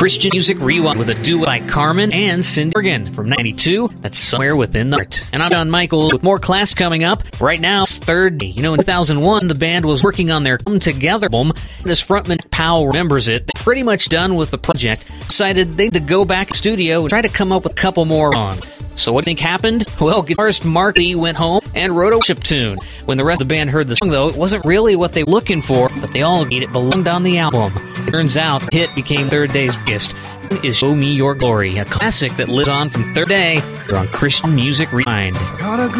Christian Music Rewind with a duet by Carmen and Cindy Morgan from 92. That's Somewhere Within the Heart. And I'm John Michael with more class coming up. Right now, it's third day. In 2001, the band was working on their Come Together album. And as frontman Powell remembers it, they're pretty much done with the project. Decided they had to go back to the studio and try to come up with a couple more songs. So what do you think happened? Well, guitarist Mark Lee went home and wrote a worship tune. When the rest of the band heard the song, though, it wasn't really what they were looking for, but they all agreed it belonged on the album. It turns out the hit became third day's biggest. Is Show Me Your Glory, a classic that lives on from third day. You're on Christian Music Rewind.